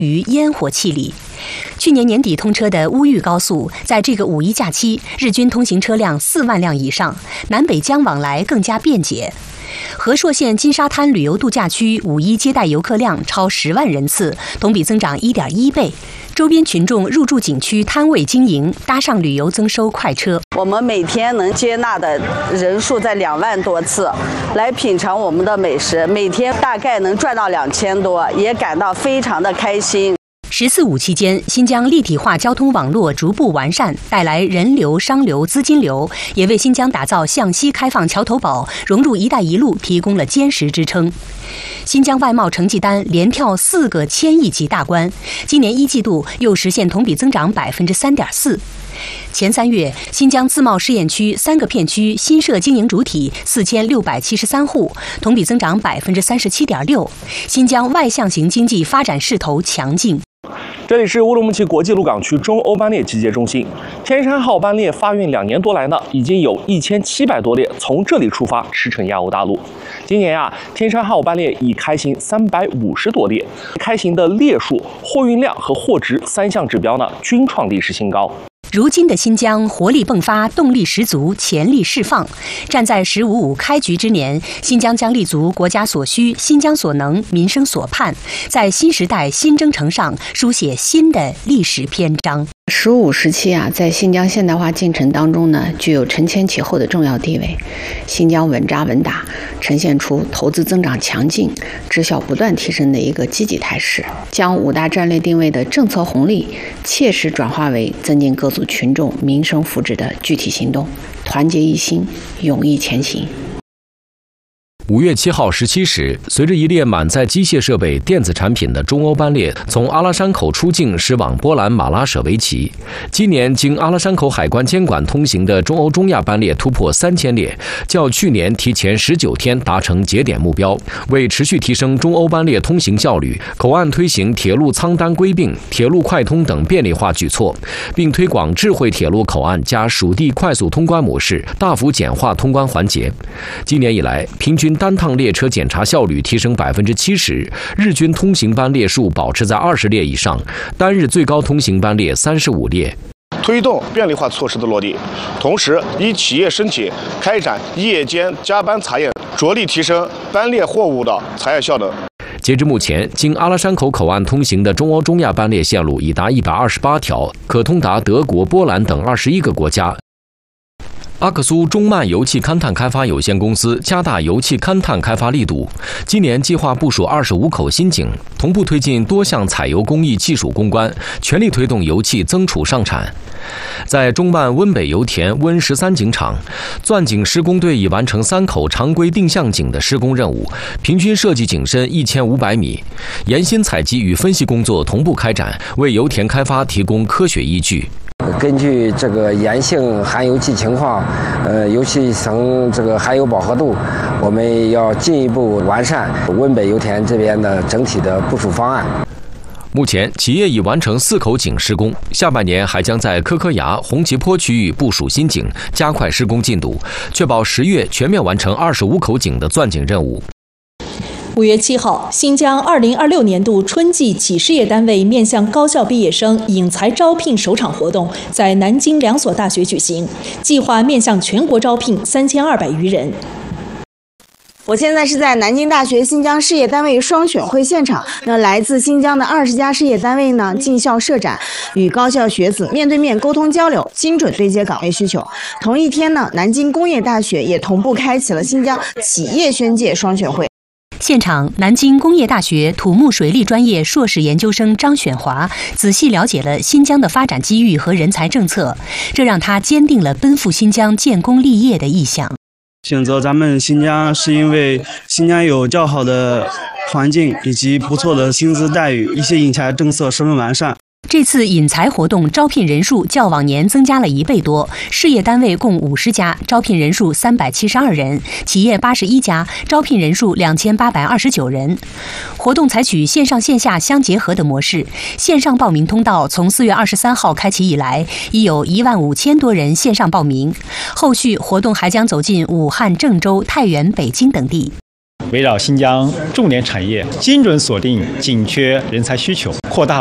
于烟火气里。去年年底通车的乌豫高速，在这个五一假期，日均通行车辆4万辆以上，南北疆往来更加便捷。和硕县金沙滩旅游度假区五一接待游客量超10万人次，同比增长1.1倍。周边群众入驻景区摊位经营，搭上旅游增收快车。 我们每天能接纳的人数在2万多次，来品尝我们的美食，每天大概能赚到2000多，也感到非常的开心。 14·5期间，新疆立体化交通网络逐步完善，带来人流、商流、资金流，也为新疆打造向西开放桥头堡、融入“一带一路”提供了坚实支撑。新疆外贸成绩单连跳4个1000亿级大关，今年1季度又实现同比增长3.4%。前3月，新疆自贸试验区3个片区新设经营主体4673户，同比增长37.6%。新疆外向型经济发展势头强劲。 这里是乌鲁木齐国际陆港区中欧班列集结中心，天山号班列发运2年多来呢，已经有1700多列从这里出发驰骋亚欧大陆。今年天山号班列已开行350多列，开行的列数、货运量和货值3项指标呢均创历史新高。 如今的新疆活力迸发，动力十足，潜力释放。站在15·5开局之年，新疆将立足国家所需、新疆所能、民生所盼，在新时代新征程上书写新的历史篇章。 15·5时期在新疆现代化进程当中呢，具有承前启后的重要地位。新疆稳扎稳打，呈现出投资增长强劲、质效不断提升的一个积极态势，将5大战略定位的政策红利切实转化为增进各族群众民生福祉的具体行动，团结一心，勇毅前行。 5月7号17时，随着一列满载机械设备、电子产品的中欧班列从阿拉山口出境，驶往波兰马拉舍维奇。今年经阿拉山口海关监管通行的中欧中亚班列突破3000列，较去年提前19天达成节点目标。为持续提升中欧班列通行效率，口岸推行铁路仓单归并、铁路快通等便利化举措，并推广智慧铁路口岸加属地快速通关模式，大幅简化通关环节。今年以来，平均单趟列车检查效率提升70%，日均通行班列数保持在20列以上，单日最高通行班列35列。 推动便利化措施的落地，同时以企业申请开展夜间加班查验，着力提升班列货物的查验效能。 截至目前，经阿拉山口口岸通行的中欧中亚班列线路已达128条，可通达德国、波兰等21个国家。阿克苏中曼油气勘探开发有限公司加大油气勘探开发力度，今年计划部署25口新井，同步推进多项采油工艺技术攻关，全力推动油气增储上产。在中曼温北油田温13井场，钻井施工队已完成3口常规定向井的施工任务，平均设计井深1500米。岩芯采集与分析工作同步开展，为油田开发提供科学依据。 根据这个岩性含油气情况，油气层这个含油饱和度，我们要进一步完善温北油田这边的整体的部署方案。 目前，企业已完成4口井施工，下半年还将在科科崖、红旗坡区域部署新井，加快施工进度，确保10月全面完成25口井的钻井任务。 5月7号，新疆2026年度春季企事业单位面向高校毕业生引才招聘首场活动在南京2所大学举行，计划面向全国招聘3200余人。 我现在是在南京大学新疆事业单位双选会现场，来自新疆的20家事业单位进校设展，与高校学子面对面沟通交流，精准对接岗位需求。同一天南京工业大学也同步开启了新疆企业宣介双选会。 现场，南京工业大学土木水利专业硕士研究生张选华仔细了解了新疆的发展机遇和人才政策，这让他坚定了奔赴新疆建功立业的意向。 选择咱们新疆是因为新疆有较好的环境以及不错的薪资待遇，一些引才政策十分完善。 这次引才活动招聘人数较往年增加了1倍多，事业单位共50家，招聘人数372人；企业81家，招聘人数2829人。活动采取线上线下相结合的模式，线上报名通道从4月23号开启以来，已有15000多人线上报名。后续活动还将走进武汉、郑州、太原、北京等地。 围绕新疆重点产业，精准锁定紧缺人才需求，扩大